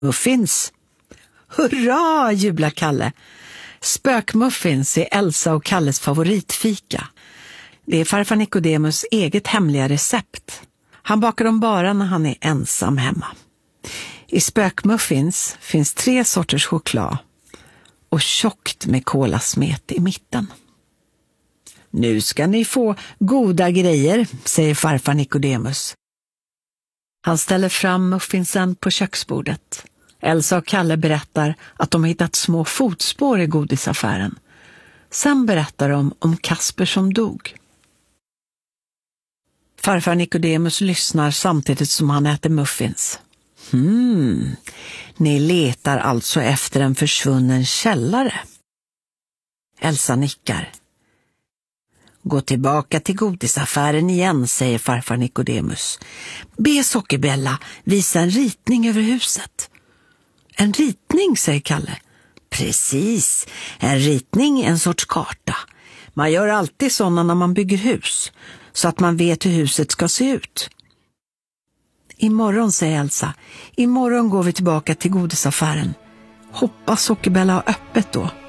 Muffins! Hurra, jublar Kalle. Spökmuffins är Elsa och Kalles favoritfika. Det är farfar Nikodemus eget hemliga recept. Han bakar dem bara när han är ensam hemma. I spökmuffins finns 3 sorters choklad och tjockt med kolasmet i mitten. Nu ska ni få goda grejer, säger farfar Nikodemus. Han ställer fram muffinsen på köksbordet. Elsa och Kalle berättar att de har hittat små fotspår i godisaffären. Sen berättar de om Kasper som dog. Farfar Nikodemus lyssnar samtidigt som han äter muffins. Ni letar alltså efter en försvunnen källare. Elsa nickar. Gå tillbaka till godisaffären igen, säger farfar Nikodemus. Be Sockerbella visa en ritning över huset. En ritning, säger Kalle. Precis, en ritning är en sorts karta. Man gör alltid sådana när man bygger hus, så att man vet hur huset ska se ut. Imorgon, säger Elsa. Imorgon går vi tillbaka till godisaffären. Hoppas Sockerbella har öppet då.